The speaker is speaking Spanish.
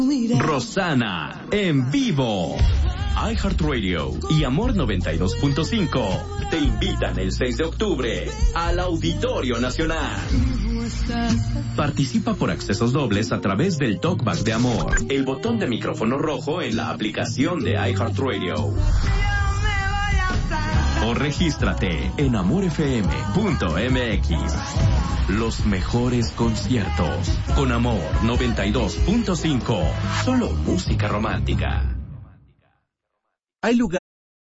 Rosana en vivo. iHeartRadio y Amor 92.5 te invitan el 6 de octubre al Auditorio Nacional. Participa por accesos dobles a través del Talkback de Amor, el botón de micrófono rojo en la aplicación de iHeartRadio. O regístrate en amorfm.mx. Los mejores conciertos con Amor 92.5. Solo música romántica. Hay lugares